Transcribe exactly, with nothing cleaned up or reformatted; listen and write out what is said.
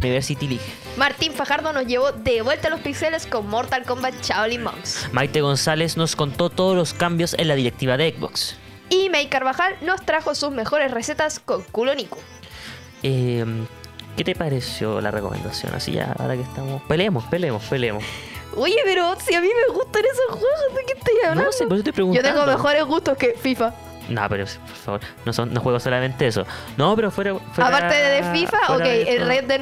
University League. Martín Fajardo nos llevó de vuelta a los pixeles con Mortal Kombat Shaolin Monks. Maite González nos contó todos los cambios en la directiva de Xbox. Y May Carvajal nos trajo sus mejores recetas con Kulo Niku. Eh, ¿Qué te pareció la recomendación? Así ya, ahora que estamos... Peleemos, peleemos, peleemos. Oye, pero si a mí me gustan esos juegos, ¿de qué estoy hablando? No sé, por eso estoy Yo preguntando. tengo mejores gustos que FIFA. No, pero por favor, no, son, no juego solamente eso. No, pero fuera... fuera Aparte de FIFA, fuera ok, de el esto- Red Dead